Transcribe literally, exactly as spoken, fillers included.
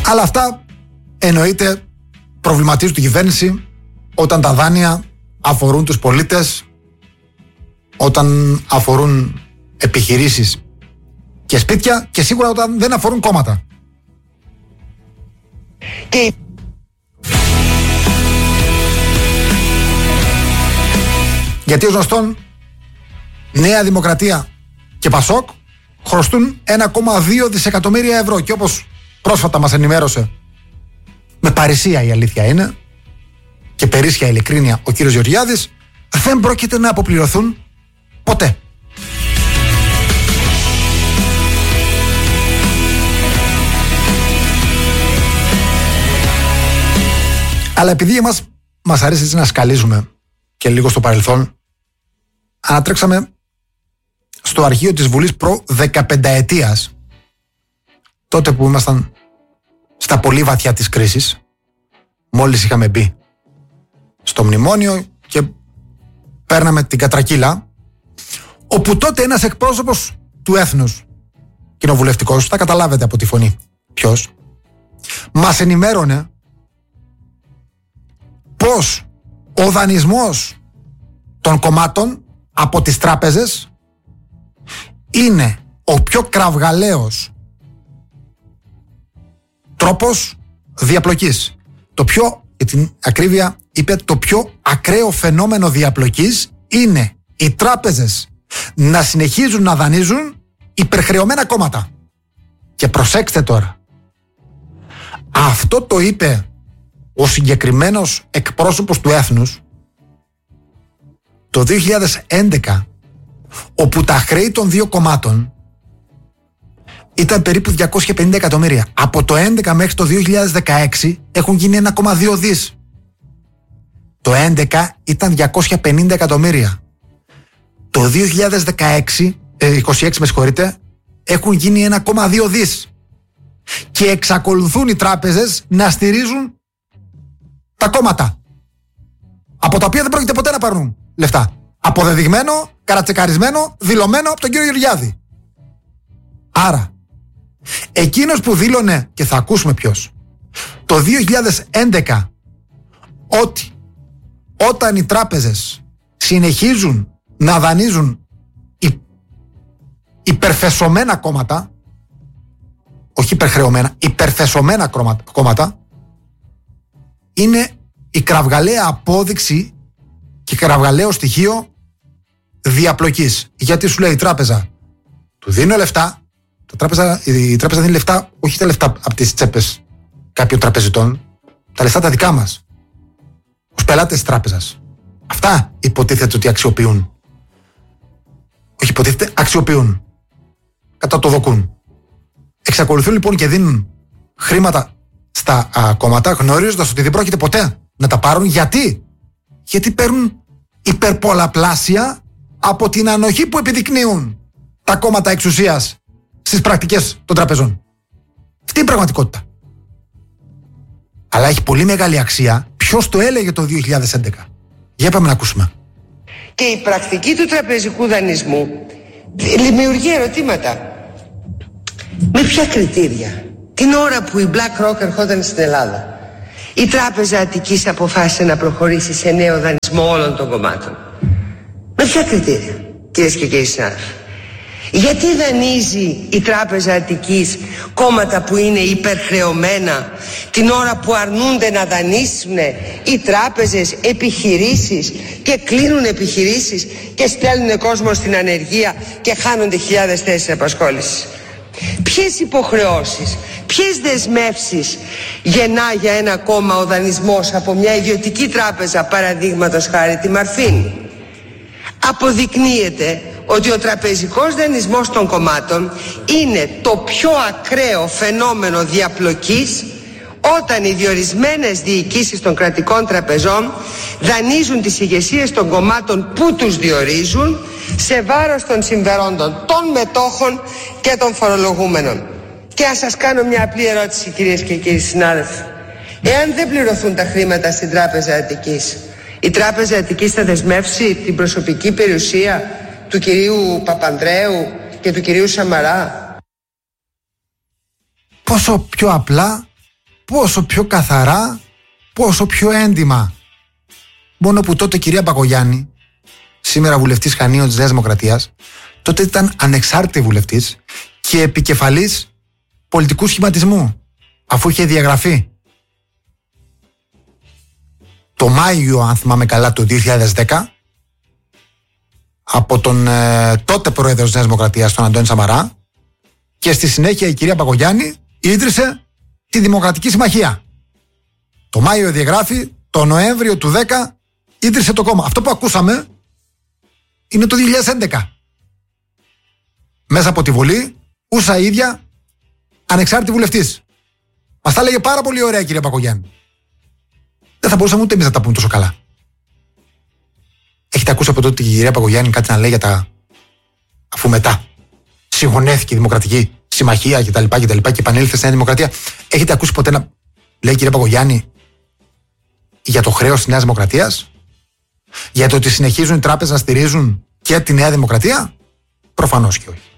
Αλλά αυτά εννοείται προβληματίζουν την κυβέρνηση όταν τα δάνεια αφορούν τους πολίτες, όταν αφορούν επιχειρήσεις και σπίτια και σίγουρα όταν δεν αφορούν κόμματα. Και... γιατί ως γνωστόν Νέα Δημοκρατία και Πασόκ χρωστούν ένα κόμμα δύο δισεκατομμύρια ευρώ και όπως πρόσφατα μας ενημέρωσε με παρησία η αλήθεια είναι και περίσσια ειλικρίνεια ο κύριος Γεωργιάδης, δεν πρόκειται να αποπληρωθούν ποτέ. Αλλά επειδή εμάς μας αρέσει έτσι να σκαλίζουμε και λίγο στο παρελθόν, ανατρέξαμε στο αρχείο της Βουλής προ δεκαπενταετίας, τότε που ήμασταν στα πολύ βαθιά της κρίσης, μόλις είχαμε μπει στο μνημόνιο και παίρναμε την κατρακύλα, όπου τότε ένας εκπρόσωπος του έθνους, κοινοβουλευτικός, θα καταλάβετε από τη φωνή ποιος, μας ενημέρωνε πως ο δανεισμός των κομμάτων από τις τράπεζες είναι ο πιο κραυγαλαίος τρόπος διαπλοκής. Το πιο, για την ακρίβεια είπε, το πιο ακραίο φαινόμενο διαπλοκής είναι οι τράπεζες να συνεχίζουν να δανείζουν υπερχρεωμένα κόμματα. Και προσέξτε τώρα, αυτό το είπε ο συγκεκριμένος εκπρόσωπος του έθνους το δύο χιλιάδες έντεκα, όπου τα χρέη των δύο κομμάτων ήταν περίπου διακόσια πενήντα εκατομμύρια. Από το έντεκα μέχρι το δύο χιλιάδες δεκαέξι έχουν γίνει ένα κόμμα δύο δις. Το έντεκα ήταν διακόσια πενήντα εκατομμύρια. Το δύο χιλιάδες δεκαέξι, ε, είκοσι έξι με συγχωρείτε, έχουν γίνει ένα κόμμα δύο δις. Και εξακολουθούν οι τράπεζες να στηρίζουν τα κόμματα, από τα οποία δεν πρόκειται ποτέ να πάρουν λεφτά. Αποδεδειγμένο, καρατσεκαρισμένο, δηλωμένο από τον κύριο Γεωργιάδη. Άρα, εκείνος που δήλωνε, και θα ακούσουμε ποιος, το δύο χιλιάδες έντεκα, ότι όταν οι τράπεζες συνεχίζουν να δανείζουν υ, υπερφεσωμένα κόμματα, όχι υπερχρεωμένα, υπερθεσωμένα κόμματα, είναι η κραυγαλαία απόδειξη και κραυγαλαίο στοιχείο διαπλοκής. Γιατί σου λέει η τράπεζα, του δίνω λεφτά, τα τράπεζα, η τράπεζα δίνει λεφτά, όχι τα λεφτά από τις τσέπες κάποιων τραπεζιτών, τα λεφτά τα δικά μας, ως πελάτες της τράπεζας. Αυτά υποτίθεται ότι αξιοποιούν. Όχι υποτίθεται, αξιοποιούν. Κατά το δοκούν. Εξακολουθούν λοιπόν και δίνουν χρήματα στα α, κόμματα, γνωρίζοντας ότι δεν πρόκειται ποτέ να τα πάρουν. Γιατί? Γιατί παίρνουν υπερπολαπλάσια από την ανοχή που επιδεικνύουν τα κόμματα εξουσίας στις πρακτικές των τραπεζών. Αυτή είναι η πραγματικότητα. Αλλά έχει πολύ μεγάλη αξία ποιος το έλεγε το δύο χιλιάδες έντεκα. Για πάμε να ακούσουμε. Και η πρακτική του τραπεζικού δανεισμού δημιουργεί ερωτήματα. Με ποια κριτήρια? Την ώρα που η BlackRock ερχόταν στην Ελλάδα, η Τράπεζα Αττικής αποφάσισε να προχωρήσει σε νέο δανεισμό όλων των κομμάτων. Με ποια κριτήρια, κυρίες και κύριοι συνάδελφοι? Γιατί δανείζει η Τράπεζα Αττικής κόμματα που είναι υπερχρεωμένα την ώρα που αρνούνται να δανείσουν οι τράπεζες επιχειρήσεις και κλείνουν επιχειρήσεις και στέλνουν κόσμο στην ανεργία και χάνονται χιλιάδες θέσεις απασχόλησης? Ποιες υποχρεώσεις, ποιες δεσμεύσεις γεννά για ένα κόμμα ο δανεισμός από μια ιδιωτική τράπεζα, παραδείγματος χάρη τη Μαρφίν? Αποδεικνύεται ότι ο τραπεζικός δανεισμός των κομμάτων είναι το πιο ακραίο φαινόμενο διαπλοκής όταν οι διορισμένες διοικήσεις των κρατικών τραπεζών δανείζουν τις ηγεσίες των κομμάτων που τους διορίζουν σε βάρος των συμφερόντων των μετόχων και των φορολογούμενων. Και ας σας κάνω μια απλή ερώτηση, κυρίες και κύριοι συνάδελφοι. Εάν δεν πληρωθούν τα χρήματα στην Τράπεζα Αττικής, η Τράπεζα Αττικής θα δεσμεύσει την προσωπική περιουσία του κυρίου Παπανδρέου και του κυρίου Σαμαρά? Πόσο πιο απλά πόσο πιο καθαρά, πόσο πιο έντιμα. Μόνο που τότε η κυρία Μπακογιάννη, σήμερα βουλευτής Χανίων της Νέας Δημοκρατίας, τότε ήταν ανεξάρτητη βουλευτής και επικεφαλής πολιτικού σχηματισμού, αφού είχε διαγραφεί. Το Μάιο, αν θυμάμαι καλά, του δύο χιλιάδες δέκα, από τον ε, τότε πρόεδρο της Νέας Δημοκρατίας, τον Αντώνη Σαμαρά, και στη συνέχεια η κυρία Μπακογιάννη ίδρυσε τη Δημοκρατική Συμμαχία. Το Μάιο διαγράφει, το Νοέμβριο του δέκα ίδρυσε το κόμμα. Αυτό που ακούσαμε είναι το δύο χιλιάδες έντεκα. Μέσα από τη Βουλή, ούσα ίδια, ανεξάρτητη βουλευτής. Μας τα λέγε πάρα πολύ ωραία η κυρία Μπακογιάννη. Δεν θα μπορούσαμε ούτε εμείς να τα πούμε τόσο καλά. Έχετε ακούσει από τότε η κυρία Μπακογιάννη κάτι να λέει για τα... αφού μετά συγχωνέθηκε η Δημοκρατική Συμμαχία κτλ. Και, και επανήλθε στη Νέα Δημοκρατία. Έχετε ακούσει ποτέ να λέει η κυρία Μπακογιάννη για το χρέος της Νέας Δημοκρατίας? Για το ότι συνεχίζουν οι τράπεζες να στηρίζουν και τη Νέα Δημοκρατία? Προφανώς και όχι.